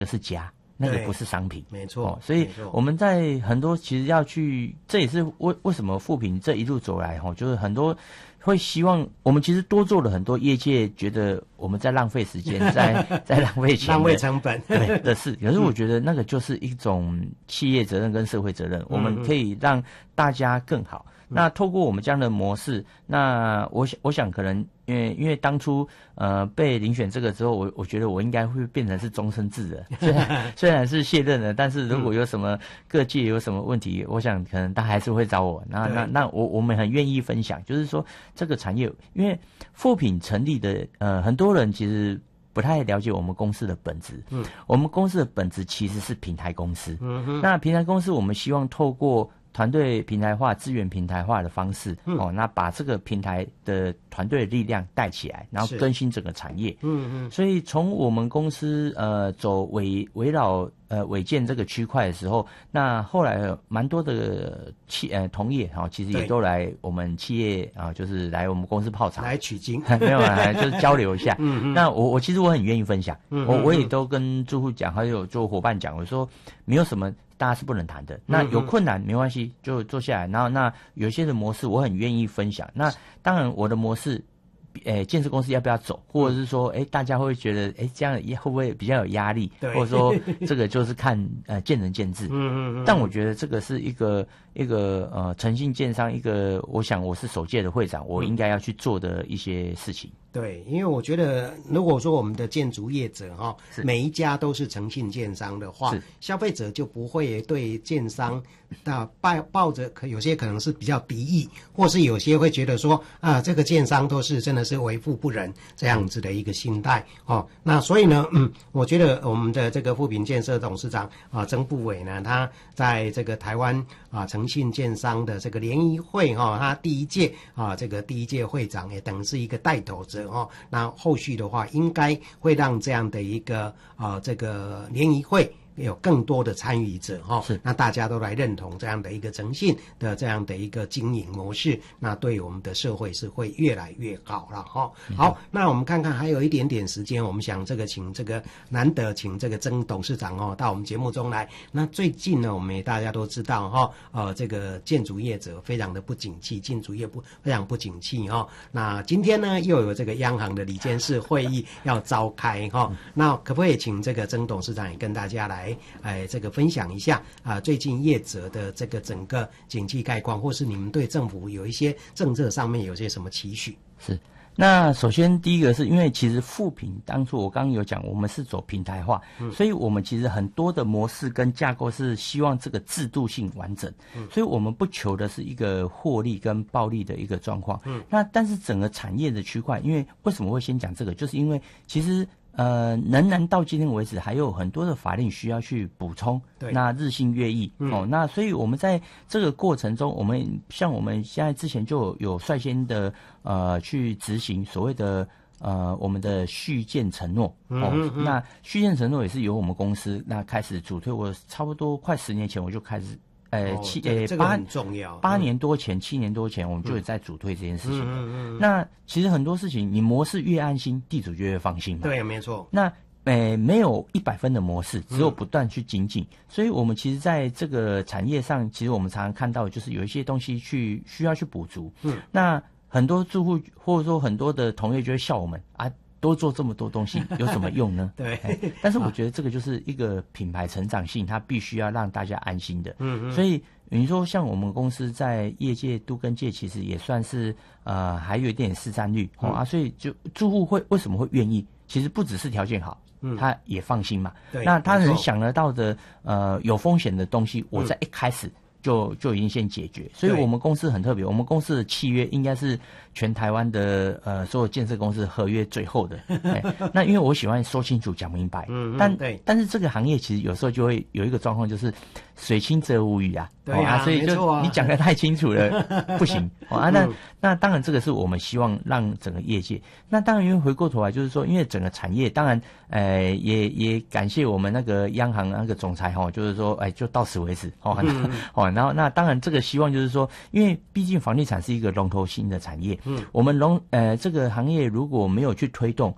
是家。那个不是商品， 没错， 所以我们在很多其实要去，这也是为什么富平这一路走来就是很多会希望我们其实多做了很多业界觉得我们在浪费时间，在浪费钱、 浪费成本对的事。可是我觉得那个就是一种企业责任跟社会责任，我们可以让大家更好。那透过我们这样的模式，那我想可能因为当初被遴选这个之后，我觉得我应该会变成是终身制的，虽然是卸任了，但是如果有什么各界有什么问题，我想可能他还是会找我。那我们很愿意分享，就是说这个产业，因为富品成立的很多人其实不太了解我们公司的本质。我们公司的本质其实是平台公司。那平台公司我们希望透过团队平台化、资源平台化的方式，那把这个平台的团队的力量带起来，然后更新整个产业。所以从我们公司走围绕违建这个区块的时候，那后来蛮多的同业其实也都来我们企业就是来我们公司泡茶， 来取经， 没有啊，就是交流一下。那我其实我很愿意分享，我也都跟住户讲，还有做伙伴讲，我说没有什么大家是不能谈的，那有困难没关系，就坐下来。然后那有些的模式我很愿意分享。那当然我的模式，建设公司要不要走，或者是说，大家会觉得，这样会不会比较有压力？或者说这个就是看见仁见智。但我觉得这个是一个诚信建商，我想我是首届的会长，我应该要去做的一些事情。 对，因为我觉得，如果说我们的建筑业者每一家都是诚信建商的话，消费者就不会对建商抱着有些可能是比较敌意，或是有些会觉得说这个建商都是真的是为富不仁这样子的一个心态那所以呢，我觉得我们的这个富平建设董事长曾部伟呢，他在这个台湾诚信建商的这个联谊会他第一届会长也等于是一个带头者那后续的话应该会让这样的一个这个联谊会有更多的参与者那大家都来认同这样的一个诚信的这样的一个经营模式，那对我们的社会是会越来越好了好，那我们看看还有一点点时间，我们想请这个难得请这个曾董事长到我们节目中来。那最近呢，我们也大家都知道这个建筑业者非常的不景气，建筑业非常不景气那今天呢又有这个央行的理监事会议要召开那可不可以请这个曾董事长也跟大家来这个分享一下最近业者的这个整个景气概况，或是你们对政府有一些政策上面有些什么期许？ 是。那首先第一个是因为其实富平当初我刚刚有讲，我们是走平台化，所以我们其实很多的模式跟架构是希望这个制度性完整，所以我们不求的是一个获利跟暴利的一个状况。那但是整个产业的区块，因为为什么会先讲这个，就是因为其实仍然到今天为止还有很多的法令需要去补充，那日新月异那所以我们在这个过程中，我们现在之前就有率先的去执行所谓的我们的续建承诺那续建承诺也是由我们公司那开始主推，我差不多快10年前我就开始这个很重要 ，7年多前，我们就有在主推这件事情那其实很多事情，你模式越安心，地主就越放心嘛。 对，没错。 那没有100分的模式，只有不断去精进。所以我们其实在这个产业上，其实我们常常看到，就是有一些东西需要去补足。那很多住户或者说很多的同业就会笑我们多做这么多东西有什么用呢？ 对， 但是我觉得这个就是一个品牌成长性，它必须要让大家安心的。所以你说像我们公司在业界都更界，其实也算是还有一点市占率所以就住户为什么会愿意？其实不只是条件好，他也放心嘛。那他能想得到的有风险的东西，我在一开始就已经先解决，所以我们公司很特别，我们公司的契约应该是全台湾的所有建设公司合约最厚的那因为我喜欢说清楚讲明白但是这个行业其实有时候就会有一个状况，就是水清则无鱼所以就你讲得太清楚了不行那当然这个是我们希望让整个业界，那当然因为回过头来就是说，因为整个产业当然也感谢我们那个央行那个总裁就是说就到此为止然后那当然这个希望就是说，因为毕竟房地产是一个龙头型的产业我们这个行业如果没有去推动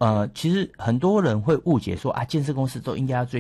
其实很多人会误解说啊，建设公司都应该要追